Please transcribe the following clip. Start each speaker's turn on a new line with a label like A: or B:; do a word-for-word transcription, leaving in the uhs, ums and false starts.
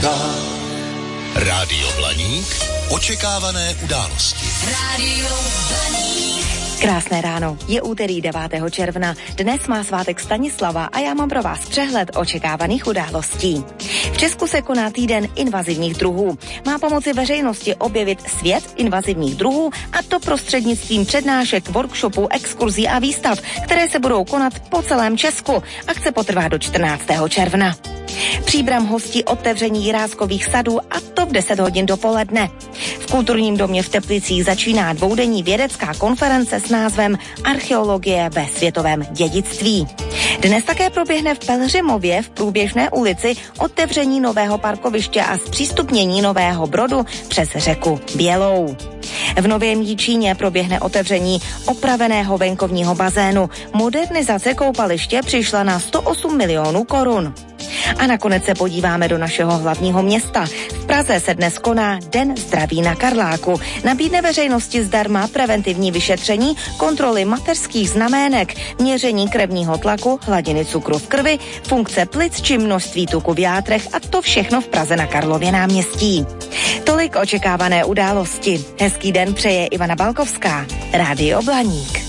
A: dál. Rádio Blaník, očekávané události. Rádio
B: Blaník. Krásné ráno, je úterý devátého června. Dnes má svátek Stanislava a já mám pro vás přehled očekávaných událostí. V Česku se koná týden invazivních druhů. Má pomoci veřejnosti objevit svět invazivních druhů, a to prostřednictvím přednášek, workshopů, exkurzí a výstav, které se budou konat po celém Česku. Akce potrvá do čtrnáctého června. Příbram hostí otevření Jiráskových sadů, a to v deset hodin dopoledne. V kulturním domě v Teplicích začíná dvoudenní vědecká konference s názvem Archeologie ve světovém dědictví. Dnes také proběhne v Pelhřimově v Průběžné ulici otevření nového parkoviště a zpřístupnění Nového Brodu přes řeku Bělou. V Novém Jičíně proběhne otevření opraveného venkovního bazénu. Modernizace koupaliště přišla na sto osm milionů korun. A nakonec se podíváme do našeho hlavního města. V Praze se dnes koná Den zdraví na Karláku. Nabídne veřejnosti zdarma preventivní vyšetření, kontroly mateřských znamének, měření krevního tlaku, hladiny cukru v krvi, funkce plic či množství tuku v játrech, a to všechno v Praze na Karlově náměstí. Tolik očekávané události. Hezký den přeje Ivana Balkovská. Rádio Blaník.